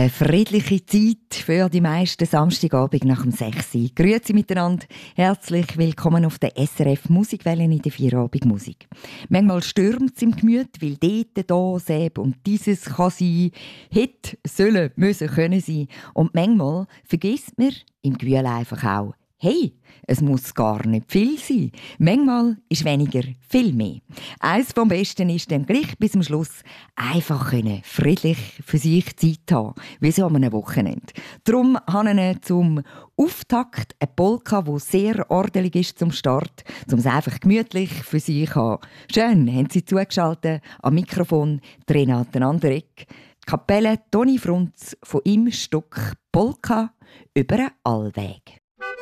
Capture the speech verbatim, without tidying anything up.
Eine friedliche Zeit für die meisten Samstagabend nach dem sechs Uhr. Grüezi miteinander, herzlich willkommen auf der S R F Musikwelle in der Feierabendmusik. Manchmal stürmt es im Gemüt, weil dort, da, Säb und dieses kann sein, hätte, sollen, müssen, können sein. Und manchmal vergisst man im Gewühl einfach auch, hey, es muss gar nicht viel sein. Manchmal ist weniger viel mehr. Eines vom Besten ist dann gleich bis zum Schluss einfach können friedlich für sich Zeit haben, wie so an einem Wochenende. Darum habe ich zum Auftakt eine Polka, die sehr ordentlich ist zum Start, um es einfach gemütlich für sich zu haben. Schön, haben Sie zugeschaltet am Mikrofon Renate Anderegg. Kapelle Toni Frunz von ihm Stück Polka über einen Allweg.